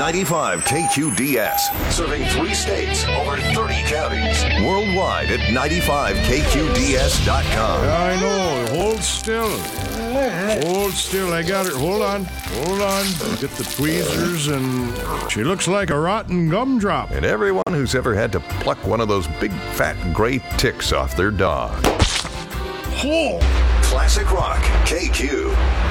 95 KQDS. Serving 3 states, over 30 counties. Worldwide at 95KQDS.com. I know. Hold still. Hold still. I got her. Hold on. Get the tweezers, and she looks like a rotten gumdrop. And everyone who's ever had to pluck one of those big fat gray ticks off their dog. Oh. Classic Rock KQ.